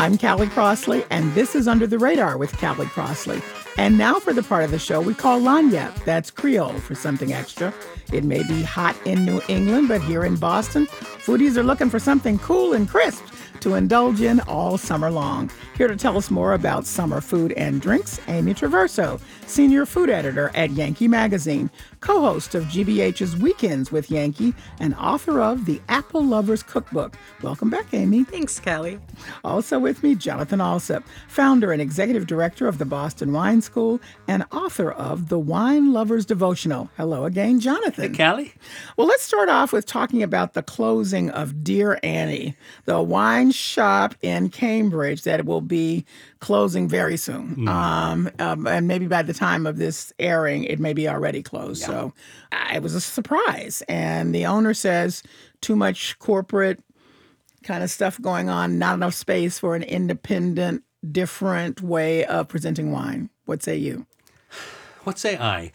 I'm Callie Crossley, and this is Under the Radar with Callie Crossley. And now for the part of the show we call Lagniappe. That's Creole for something extra. It may be hot in New England, but here in Boston, foodies are looking for something cool and crisp to indulge in all summer long. Here to tell us more about summer food and drinks, Amy Traverso, senior food editor at Yankee Magazine, co-host of GBH's Weekends with Yankee, and author of The Apple Lover's Cookbook. Welcome back, Amy. Thanks, Callie. Also with me, Jonathan Alsop, founder and executive director of the Boston Wine School and author of The Wine Lover's Devotional. Hello again, Jonathan. Hey, Callie. Well, let's start off with talking about the closing of Dear Annie, the wine shop in Cambridge that will be closing very soon. And maybe by the time of this airing, it may be already closed. Yeah. So it was a surprise. And the owner says too much corporate kind of stuff going on, not enough space for an independent, different way of presenting wine. What say you? What say I?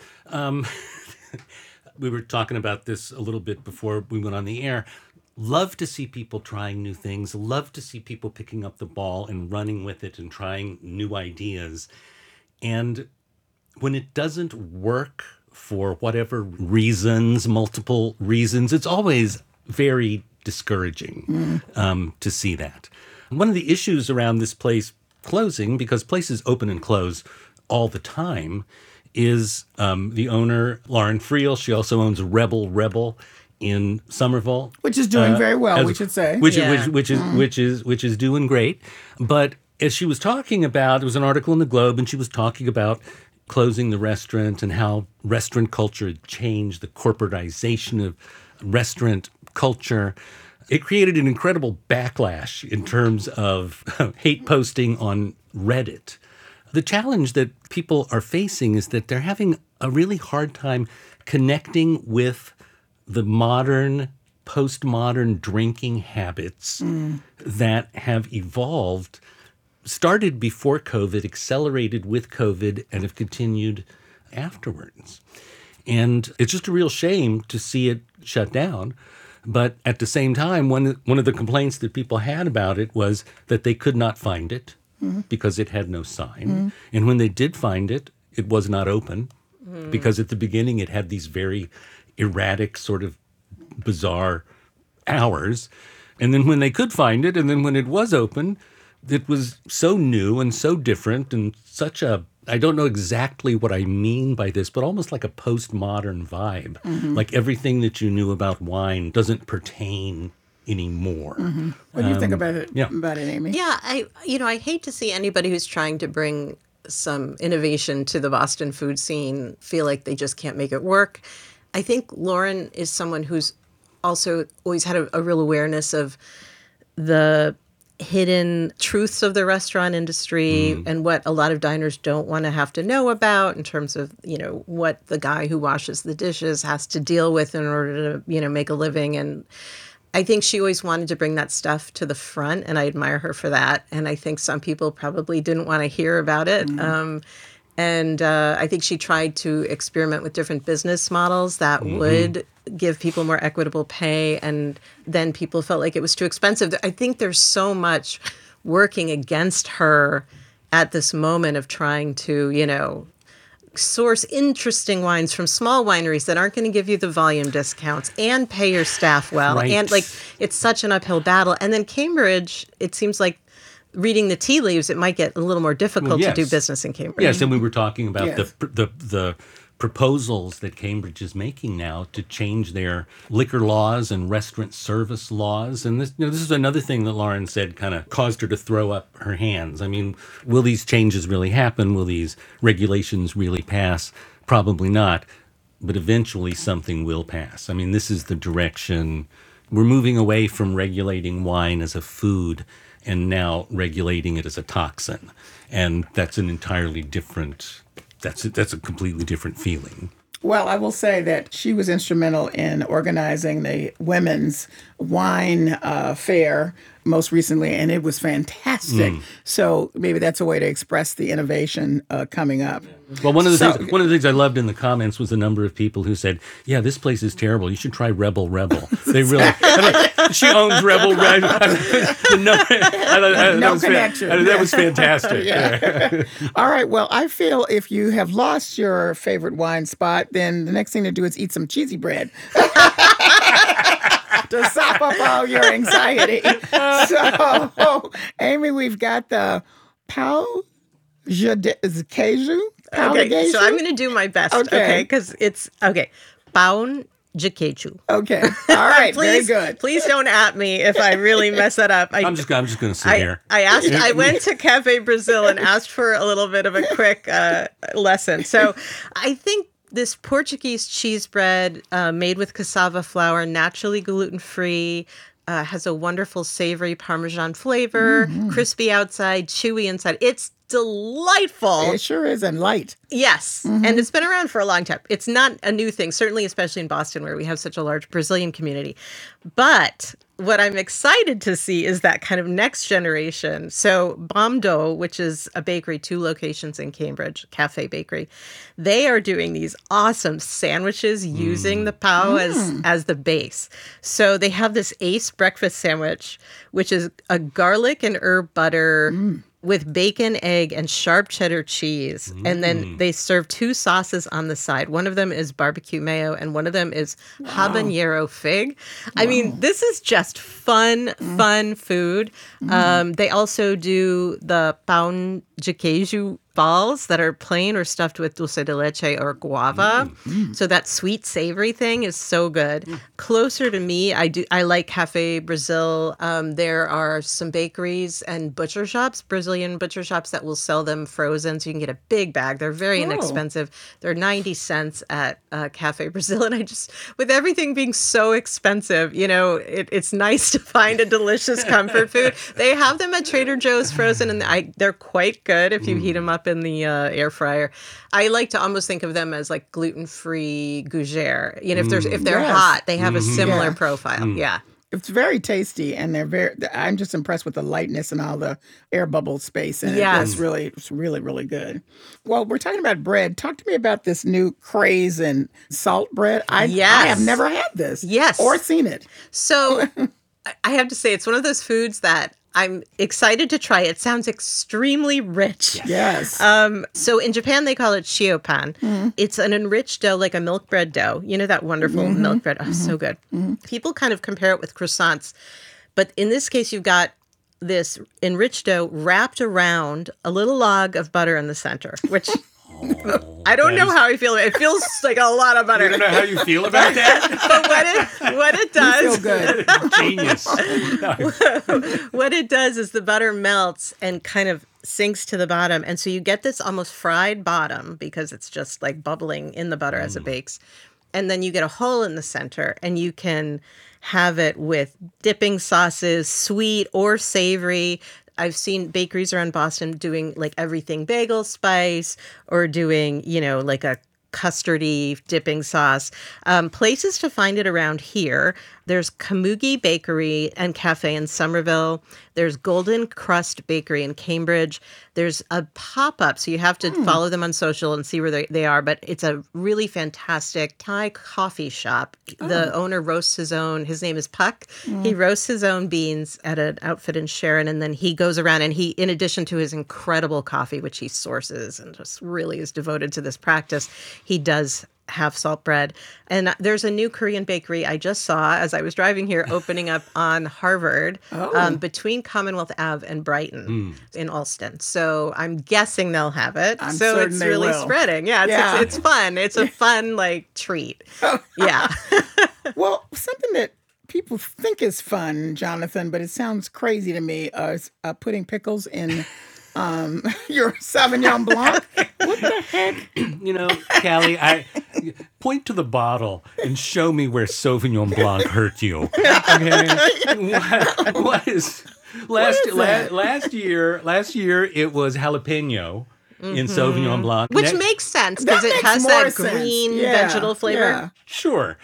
We were talking about this a little bit before we went on the air. Love to see people trying new things. Love to see people picking up the ball and running with it and trying new ideas. And when it doesn't work for whatever reasons, multiple reasons, it's always very discouraging to see that. One of the issues around this place closing, because places open and close all the time, is the owner, Lauren Friel. She also owns Rebel in Somerville, which is doing very well, we should say, which is doing great. But as she was talking about, there was an article in the Globe, and she was talking about closing the restaurant and how restaurant culture had changed, the corporatization of restaurant culture. It created an incredible backlash in terms of hate posting on Reddit. The challenge that people are facing is that they're having a really hard time connecting with the modern, postmodern drinking habits that have evolved, started before COVID, accelerated with COVID, and have continued afterwards. And it's just a real shame to see it shut down. But at the same time, one of the complaints that people had about it was that they could not find it because it had no sign. And when they did find it, it was not open because at the beginning it had these very erratic, sort of bizarre hours. And then when they could find it, and then when it was open, it was so new and so different and such a, I don't know exactly what I mean by this, but almost like a postmodern vibe. Like everything that you knew about wine doesn't pertain anymore. What do you think about it, Amy? Yeah, I hate to see anybody who's trying to bring some innovation to the Boston food scene feel like they just can't make it work. I think Lauren is someone who's also always had a real awareness of the hidden truths of the restaurant industry and what a lot of diners don't want to have to know about in terms of, what the guy who washes the dishes has to deal with in order to, make a living. And I think she always wanted to bring that stuff to the front, and I admire her for that. And I think some people probably didn't want to hear about it. And I think she tried to experiment with different business models that would give people more equitable pay. And then people felt like it was too expensive. I think there's so much working against her at this moment of trying to, source interesting wines from small wineries that aren't going to give you the volume discounts and pay your staff well. Right. And it's such an uphill battle. And then Cambridge, it seems like, reading the tea leaves, it might get a little more difficult to do business in Cambridge. Yes, and we were talking about the proposals that Cambridge is making now to change their liquor laws and restaurant service laws. And this is another thing that Lauren said kind of caused her to throw up her hands. I mean, will these changes really happen? Will these regulations really pass? Probably not. But eventually something will pass. I mean, this is the direction. We're moving away from regulating wine as a food and now regulating it as a toxin. And that's an entirely different, that's a completely different feeling. Well, I will say that she was instrumental in organizing the women's wine fair most recently, and it was fantastic. So maybe that's a way to express the innovation coming up. Well, one of the things I loved in the comments was the number of people who said, "Yeah, this place is terrible. You should try Rebel Rebel." They really. She owns Rebel Rebel. No connection. That was fantastic. Yeah. All right. Well, I feel if you have lost your favorite wine spot, then the next thing to do is eat some cheesy bread. To sop up all your anxiety. So, Amy, we've got the pau de queijo. Okay, so I'm going to do my best, okay? Because it's, okay, pão de queijo. Okay, all right, Please, very good. Please don't at me if I really mess that up. I'm just going to sit here. I went to Cafe Brazil and asked for a little bit of a quick lesson. So I think this Portuguese cheese bread made with cassava flour, naturally gluten-free, has a wonderful savory Parmesan flavor, crispy outside, chewy inside. It's delightful. It sure is, and light. Yes. And it's been around for a long time. It's not a new thing, certainly, especially in Boston, where we have such a large Brazilian community. But what I'm excited to see is that kind of next generation. So Bomdo, which is a bakery, 2 locations in Cambridge, Cafe Bakery, they are doing these awesome sandwiches using the pau as the base. So they have this Ace breakfast sandwich, which is a garlic and herb butter with bacon, egg, and sharp cheddar cheese. And then they serve 2 sauces on the side. One of them is barbecue mayo, and one of them is habanero fig. I mean, this is just fun food. They also do the pão de queijo balls that are plain or stuffed with dulce de leche or guava. So that sweet savory thing is so good. Closer to me, I like Cafe Brazil. There are some bakeries and butcher shops, Brazilian butcher shops, that will sell them frozen, so you can get a big bag. They're very inexpensive. They're 90 cents at Cafe Brazil, and I just, with everything being so expensive, you know, it's nice to find a delicious comfort food. They have them at Trader Joe's frozen, and they're quite good if you heat them up in the air fryer. I like to almost think of them as like gluten-free gougere. You know, if they're hot, they have a similar profile. Yeah. It's very tasty, and I'm just impressed with the lightness and all the air bubble space. And it's really, really good. Well, we're talking about bread. Talk to me about this new craze in salt bread. I have never had this. Yes. Or seen it. So I have to say, it's one of those foods that I'm excited to try. It sounds extremely rich. Yes. So in Japan, they call it shiopan. It's an enriched dough, like a milk bread dough. You know, that wonderful milk bread. Oh, so good. People kind of compare it with croissants. But in this case, you've got this enriched dough wrapped around a little log of butter in the center, which I don't know how I feel. It feels like a lot of butter. You don't know how you feel about that? But what it does, you feel good. Genius. What it does is the butter melts and kind of sinks to the bottom, and so you get this almost fried bottom because it's just like bubbling in the butter as it bakes, and then you get a hole in the center, and you can have it with dipping sauces, sweet or savory. I've seen bakeries around Boston doing like everything bagel spice, or doing, you know, like a custardy dipping sauce. Places to find it around here. There's Kamugi Bakery and Cafe in Somerville. There's Golden Crust Bakery in Cambridge. There's a pop-up, so you have to follow them on social and see where they are, but it's a really fantastic Thai coffee shop. The owner roasts his own, his name is Puck. He roasts his own beans at an outfit in Sharon, and then he goes around and he, in addition to his incredible coffee, which he sources and just really is devoted to this practice, he does have salt bread. And there's a new Korean bakery I just saw as I was driving here opening up on Harvard between Commonwealth Ave and Brighton in Alston. So I'm guessing they'll have it. So it's really spreading. Yeah, it's fun. It's a fun like treat. Yeah. Well, something that people think is fun, Jonathan, but it sounds crazy to me, is putting pickles in your Sauvignon Blanc. What the heck? You know, Callie, I point to the bottle and show me where Sauvignon Blanc hurt you. Okay? What is last year it was jalapeno. in Sauvignon Blanc. Which makes sense because That it makes has more that sense. green Yeah, vegetal flavor. yeah. Sure.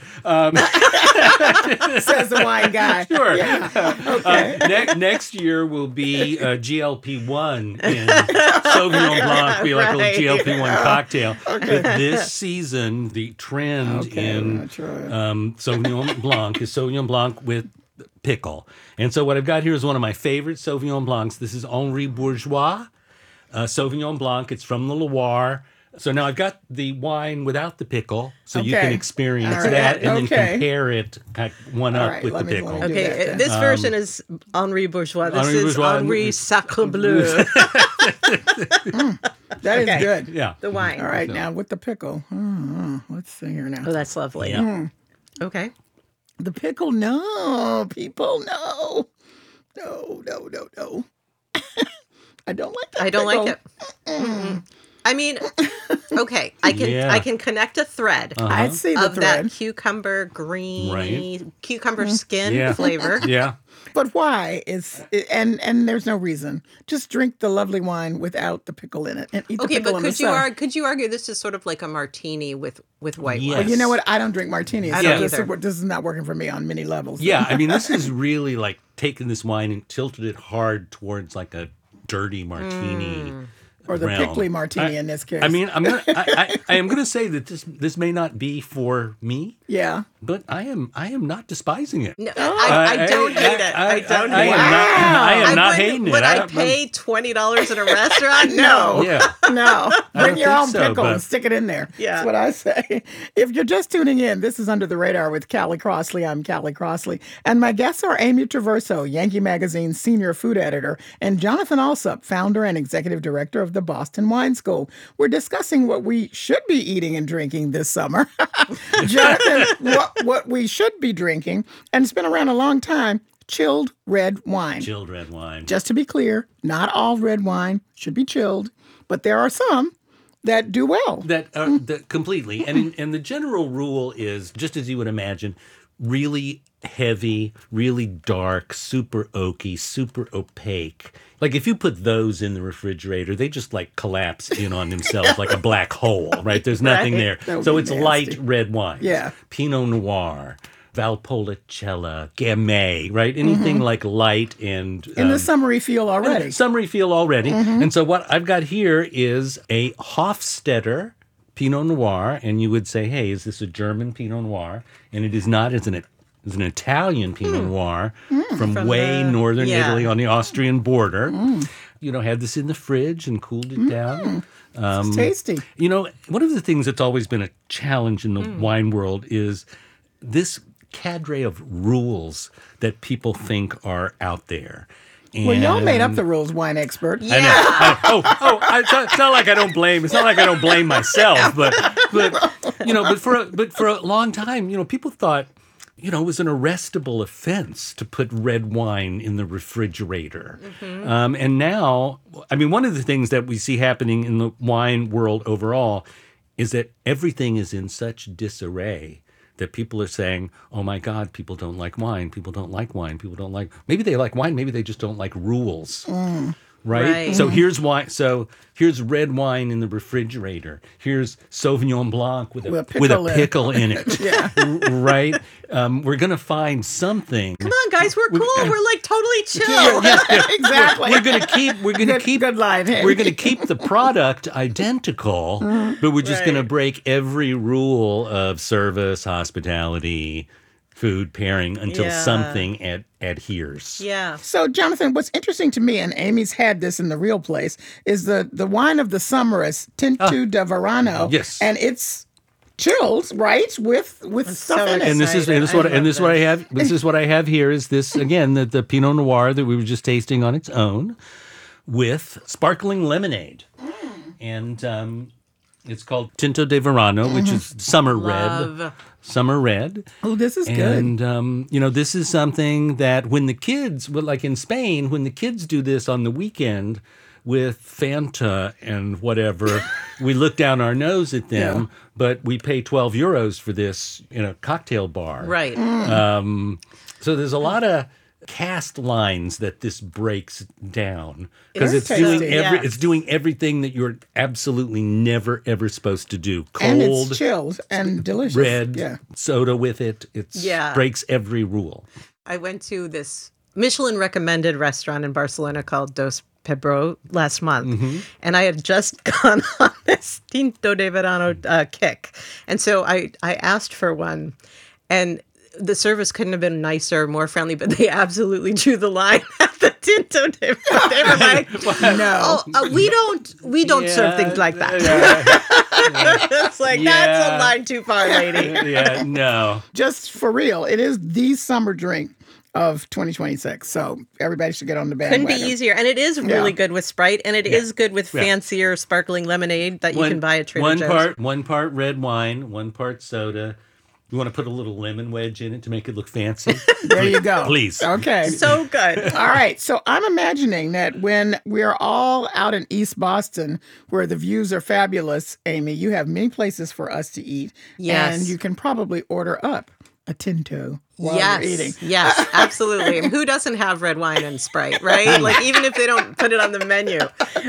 Says the wine guy. Sure. Okay. Next year will be GLP-1 in Sauvignon Blanc, be like Right. a GLP-1 cocktail. But this season, the trend in that's right. Sauvignon Blanc is Sauvignon Blanc with pickle. And so what I've got here is one of my favorite Sauvignon Blancs. This is Henri Bourgeois Sauvignon Blanc. It's from the Loire. So now I've got the wine without the pickle, so you can Okay. experience All right. that and then Okay. compare it one All up right, with the let me pickle. do that Okay, then. this version is Henri Bourgeois. This Henri is Bourgeois. Henri Sacre Bleu, That is Okay. good. Yeah. the wine. All right, now with the pickle. Let's see here now. Oh, that's lovely. Yeah. Okay. The pickle, no, people, no. No. I don't like that I don't pickle. like it. I mean, okay, I can connect a thread I see the of thread. that cucumber green Right. cucumber skin Yeah. flavor. Yeah. But why? And there's no reason. Just drink the lovely wine without the pickle in it and eat the Okay, pickle but on the side. could you argue this is sort of like a martini with white Yes. wine? Well, you know what? I don't drink martinis. I so don't this either. is not working for me on many levels. Yeah, I mean, this is really like taking this wine and tilted it hard towards like a dirty martini. Or the realm. pickly martini in this case. I mean, I am gonna say that this may not be for me, yeah. but I am not despising it. No, I don't hate it. I don't hate it. I am not would- hating it. Would I I'm- pay $20 at a restaurant? No. Yeah. No, bring your think own so, pickle but- and stick it in there. Yeah. That's what I say. If you're just tuning in, this is Under the Radar with Callie Crossley. I'm Callie Crossley. And my guests are Amy Traverso, Yankee Magazine's senior food editor, and Jonathan Alsop, founder and executive director of the Boston Wine School. We're discussing what we should be eating and drinking this summer. Jonathan, what we should be drinking, and it's been around a long time, chilled red wine. Chilled red wine. Just to be clear, not all red wine should be chilled, but there are some that do well. That completely. And the general rule is, just as you would imagine, really heavy, really dark, super oaky, super opaque. Like if you put those in the refrigerator, they just like collapse in on themselves like a black hole, right? There's nothing Right. there. That would So be it's nasty. light red wine. Yeah. Pinot Noir, Valpolicella, Gamay, right? Anything like light and In the summery feel already. summery feel already. And so what I've got here is a Hofstetter Pinot Noir, and you would say, hey, is this a German Pinot Noir? And it is not. It's an Italian Pinot Noir from way northern yeah. Italy on the Austrian border. You know, had this in the fridge and cooled it down. It's tasty. You know, one of the things that's always been a challenge in the wine world is this cadre of rules that people think are out there. Well, y'all And- made up the rules, wine expert. I know. It's not like I don't blame. It's not like I don't blame myself, but you know, but for a long time, you know, people thought, you know, it was an arrestable offense to put red wine in the refrigerator. And now, I mean, one of the things that we see happening in the wine world overall is that everything is in such disarray that people are saying, oh my God, people don't like wine. People don't like wine. People don't like, maybe they like wine. Maybe they just don't like rules. Right? Right. So here's wine. So here's red wine in the refrigerator. Here's Sauvignon Blanc with a pickle in it. Yeah. Right? We're gonna find something. Come on, guys, we're cool. We're like totally chill. Exactly. We're gonna keep Good line, Amy. we're gonna keep the product identical, but we're just gonna Right. break every rule of service, hospitality, food pairing until Yeah. something adheres. Yeah. So, Jonathan, what's interesting to me, and Amy's had this in the real place, is the wine of the summer is Tinto de Verano. Yes. And it's chilled, right? With stuff so in it. And this is excited. what I have. This is what I have here. Is this again the Pinot Noir that we were just tasting on its own, with sparkling lemonade, and it's called Tinto de Verano, which is summer red. Love. Summer red. Oh, this is good. And, you know, this is something that when the kids, well, like in Spain, when the kids do this on the weekend with Fanta and whatever, we look down our nose at them, but we pay 12 euros for this in a cocktail bar. Right. So there's a lot of cast lines that this breaks down, because it's tasty, doing yeah. it's doing everything that you're absolutely never ever supposed to do. And Cold, it's chilled and delicious. red, Yeah. soda with it. It's Yeah. breaks every rule. I went to this Michelin recommended restaurant in Barcelona called Dos Pebro last month. And I had just gone on this Tinto de Verano kick. And so I asked for one, and the service couldn't have been nicer, more friendly, but they absolutely drew the line at the Tinto de Verano. They were like, No. we don't serve things like that. It's like, that's a line too far, lady. Yeah, no. Just for real, it is the summer drink of 2026. So everybody should get on the Couldn't bandwagon. be easier. And it is really Yeah. good with Sprite, and it is good with fancier sparkling lemonade that you can buy at Trader Joe's. One part red wine, one part soda. You want to put a little lemon wedge in it to make it look fancy? There you go. Please. Okay. So good. All right. So I'm imagining that when we're all out in East Boston, where the views are fabulous, Amy, you have many places for us to eat. Yes. And you can probably order up a Tinto while Yes, you're eating. yes, absolutely. And who doesn't have red wine and Sprite, right? Like, even if they don't put it on the menu.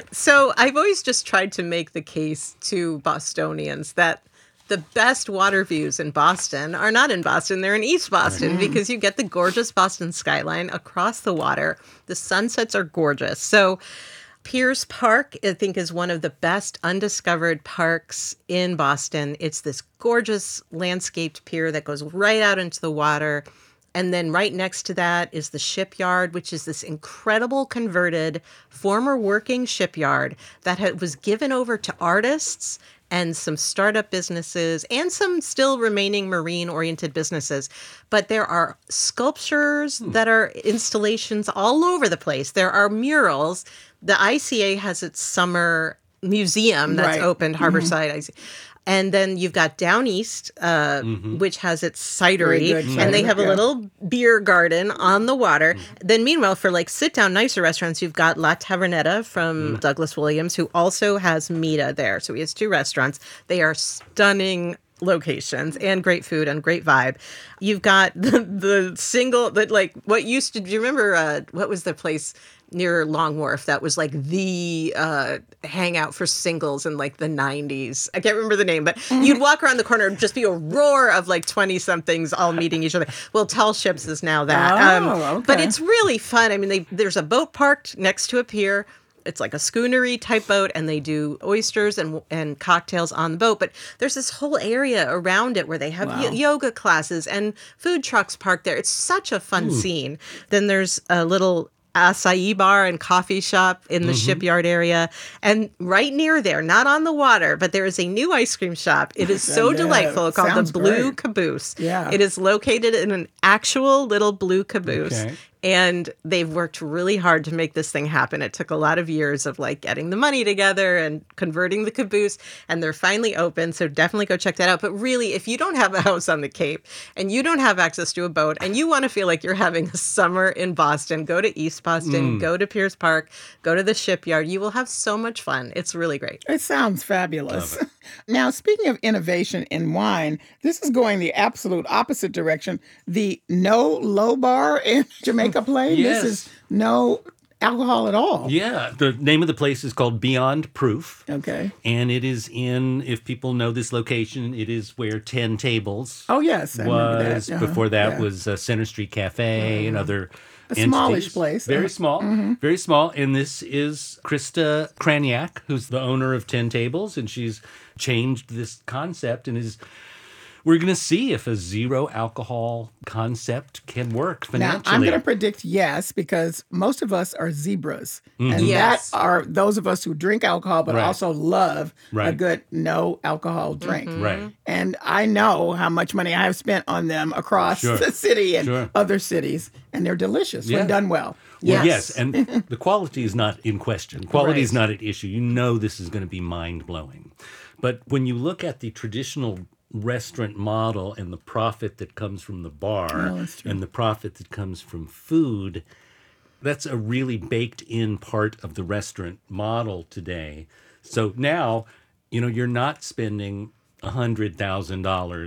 So I've always just tried to make the case to Bostonians that the best water views in Boston are not in Boston, they're in East Boston, because you get the gorgeous Boston skyline across the water. The sunsets are gorgeous. So Piers Park, I think, is one of the best undiscovered parks in Boston. It's this gorgeous landscaped pier that goes right out into the water. And then right next to that is the shipyard, which is this incredible converted former working shipyard that was given over to artists and some startup businesses and some still remaining marine-oriented businesses. But there are sculptures that are installations all over the place. There are murals. The ICA has its summer museum that's Right. opened, Harborside ICA. And then you've got Down East, which has its cidery, Very good and they cider, have a yeah. little beer garden on the water. Then meanwhile, for like sit-down nicer restaurants, you've got La Tavernetta from Douglas Williams, who also has Mita there. So he has two restaurants. They are stunning locations and great food and great vibe. You've got the single, that like what used to, do you remember, what was the place near Long Wharf that was like the hangout for singles in like the 90s? I can't remember the name, but you'd walk around the corner and just be a roar of like 20-somethings all meeting each other. Well, Tall Ships is now that. Oh, But okay. it's really fun. I mean, there's a boat parked next to a pier. It's like a schoonery type boat, and they do oysters and cocktails on the boat. But there's this whole area around it where they have yoga classes and food trucks parked there. It's such a fun scene. Then there's a little acai bar and coffee shop in the shipyard area. And right near there, not on the water, but there is a new ice cream shop. It is so delightful, called sounds the Blue great. Caboose. Yeah. It is located in an actual little blue caboose. Okay. And they've worked really hard to make this thing happen. It took a lot of years of like getting the money together and converting the caboose, and they're finally open. So definitely go check that out. But really, if you don't have a house on the Cape and you don't have access to a boat and you want to feel like you're having a summer in Boston, go to East Boston, go to Piers Park, go to the shipyard. You will have so much fun. It's really great. It sounds fabulous. Now, speaking of innovation in wine, this is going the absolute opposite direction. The No Low Bar in Jamaica Plain. Yes. This is no alcohol at all. Yeah, the name of the place is called Beyond Proof. Okay. And it is in, if people know this location, it is where 10 Tables Oh, yes. I remember that. was. Uh-huh. Before that Yeah. was Center Street Cafe and other A smallish entities. place. Very small, very small. And this is Krista Kraniak, who's the owner of 10 Tables, and she's changed this concept and is. We're going to see if a zero alcohol concept can work Now, financially. I'm going to predict yes, because most of us are zebras. And Yes. that are those of us who drink alcohol, but Right. also love a Right. good no alcohol drink. Right. And I know how much money I have spent on them across Sure. the city and Sure. other cities. And they're delicious Yeah. when done well. Well, Yes. yes, and the quality is not in question. Quality is Right. not at issue. You know this is going to be mind-blowing. But when you look at the traditional restaurant model and the profit that comes from the bar and the profit that comes from food, that's a really baked-in part of the restaurant model today. So now, you're not spending $100,000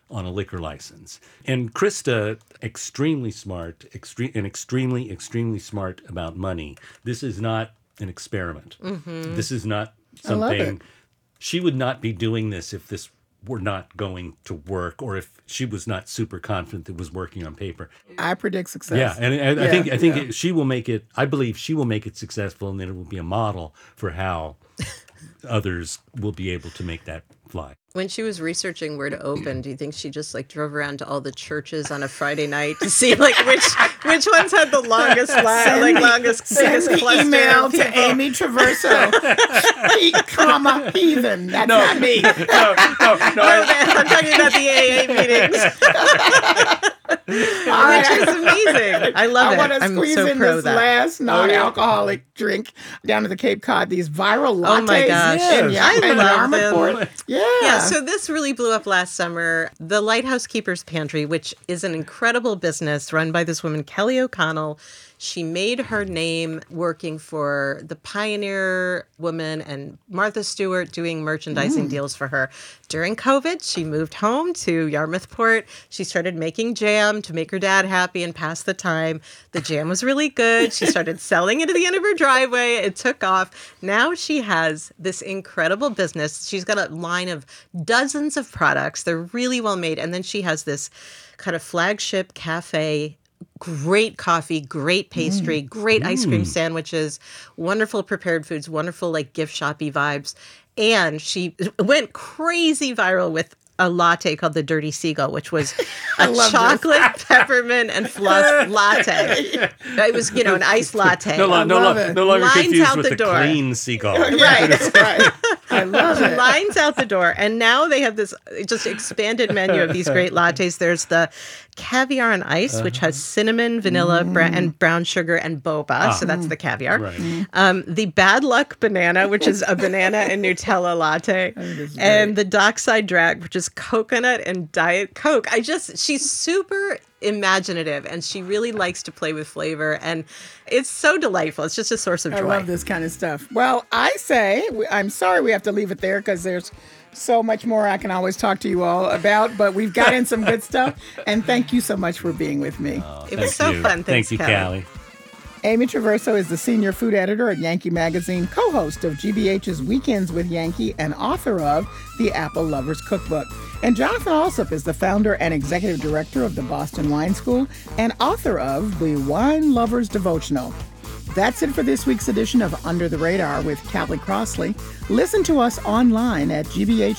on a liquor license. And Krista, extremely smart, extremely smart about money. This is not an experiment. This is not something. She would not be doing this if this were not going to work, or if she was not super confident it was working on paper. I predict success. Yeah, and I think she will make it. I believe she will make it successful, and then it will be a model for how others will be able to make that fly. When she was researching where to open, do you think she just like drove around to all the churches on a Friday night to see like which ones had the longest line, biggest cluster? Email to Amy Traverso, heathen. That's not me. No, I'm talking about the AA meetings. Which is amazing. I love it. I want to squeeze so in this last non-alcoholic drink down to the Cape Cod. These viral lattes. Oh my gosh. I love them. Yeah, so this really blew up last summer. The Lighthouse Keepers Pantry, which is an incredible business run by this woman, Kelly O'Connell. She made her name working for the Pioneer Woman and Martha Stewart doing merchandising deals for her. During COVID, she moved home to Yarmouthport. She started making jam to make her dad happy and pass the time. The jam was really good. She started selling it at the end of her driveway. It took off. Now she has this incredible business. She's got a line of dozens of products. They're really well made. And then she has this kind of flagship cafe. Great coffee, great pastry, great ice cream sandwiches, wonderful prepared foods, wonderful like gift shoppy vibes. And she went crazy viral with a latte called the Dirty Seagull, which was a chocolate, peppermint, and fluff latte. It was, an iced latte. No longer Lines confused out with the the door. clean seagull. Right. I love it. Lines out the door. And now they have this just expanded menu of these great lattes. There's the caviar on ice, which has cinnamon, vanilla, and brown sugar, and boba. So that's the caviar. Right. The Bad Luck Banana, which is a banana and Nutella latte. And the Dockside Drag, which is coconut and Diet Coke. She's super imaginative, and she really likes to play with flavor, and it's so delightful. It's just a source of joy. I love this kind of stuff. Well, I say, I'm sorry we have to leave it there because there's so much more I can always talk to you all about, but we've got in some good stuff, and thank you so much for being with me. It was so fun. Thanks, Thank you, Callie. Callie. Amy Traverso is the senior food editor at Yankee Magazine, co-host of GBH's Weekends with Yankee, and author of The Apple Lovers Cookbook. And Jonathan Alsop is the founder and executive director of the Boston Wine School and author of The Wine Lovers Devotional. That's it for this week's edition of Under the Radar with Callie Crossley. Listen to us online at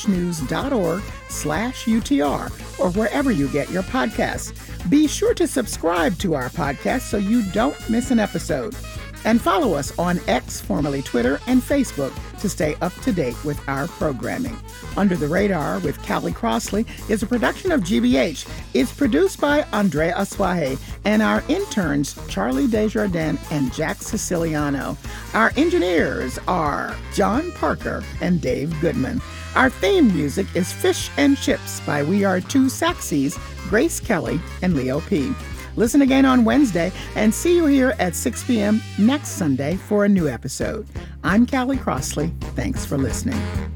gbhnews.org/UTR or wherever you get your podcasts. Be sure to subscribe to our podcast so you don't miss an episode. And follow us on X, formerly Twitter, and Facebook to stay up to date with our programming. Under the Radar with Callie Crossley is a production of GBH. It's produced by Andre Aswahe and our interns Charlie Desjardins and Jack Siciliano. Our engineers are John Parker and Dave Goodman. Our theme music is Fish and Chips by We Are Two Saxies, Grace Kelly and Leo P. Listen again on Wednesday and see you here at 6 p.m. next Sunday for a new episode. I'm Callie Crossley. Thanks for listening.